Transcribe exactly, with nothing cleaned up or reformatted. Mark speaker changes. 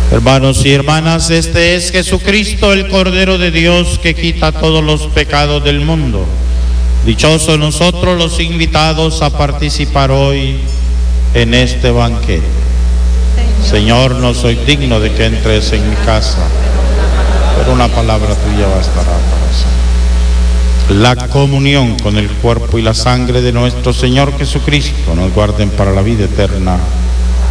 Speaker 1: Hermanos y hermanas, este es Jesucristo, el Cordero de Dios, que quita todos los pecados del mundo. Dichosos nosotros los invitados a participar hoy en este banquete. Señor, no soy digno de que entres en mi casa, pero una palabra tuya bastará para siempre. La comunión con el cuerpo y la sangre de nuestro Señor Jesucristo nos guarden para la vida eterna.